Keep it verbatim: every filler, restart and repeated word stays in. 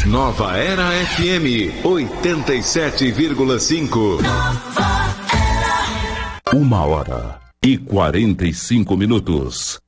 Nova Era F M oitenta e sete vírgula cinco. Uma hora e quarenta e cinco minutos.